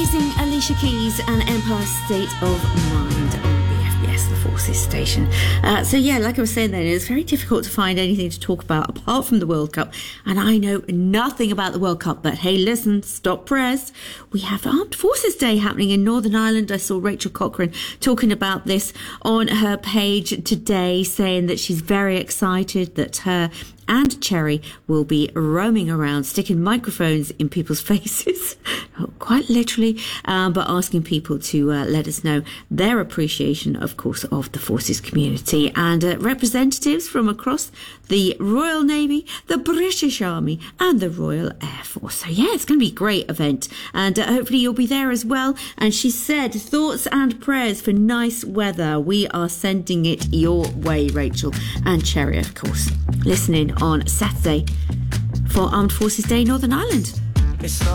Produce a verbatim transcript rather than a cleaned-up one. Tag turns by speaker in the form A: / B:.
A: amazing Alicia Keys and Empire State of Mind on B F B S, the Forces station. Uh, so yeah, like I was saying then, it's very difficult to find anything to talk about apart from the World Cup. And I know nothing about the World Cup, but hey, listen, stop press. We have Armed Forces Day happening in Northern Ireland. I saw Rachel Cochrane talking about this on her page today, saying that she's very excited that her and Cherry will be roaming around, sticking microphones in people's faces, quite literally, um, but asking people to uh, let us know their appreciation, of course, of the Forces community. And uh, representatives from across the Royal Navy, the British Army and the Royal Air Force. So yeah, it's going to be a great event, and uh, hopefully you'll be there as well. And she said, thoughts and prayers for nice weather. We are sending it your way, Rachel and Cherry, of course, listening on Saturday for Armed Forces Day Northern Ireland.
B: It's